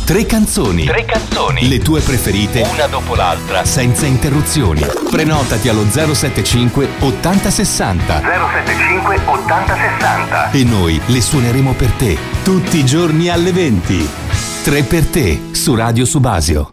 Tre canzoni. Le tue preferite, una dopo l'altra, senza interruzioni. Prenotati allo 075 80 60. 075 80 60. E noi le suoneremo per te tutti i giorni alle 20. Tre per te su Radio Subasio.